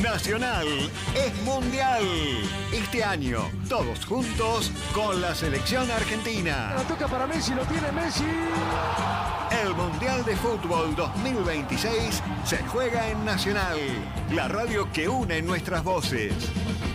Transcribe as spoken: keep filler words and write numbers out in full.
Nacional es mundial. Este año, todos juntos con la selección argentina. La toca para Messi, lo tiene Messi. El Mundial de Fútbol dos mil veintiséis se juega en Nacional, la radio que une nuestras voces.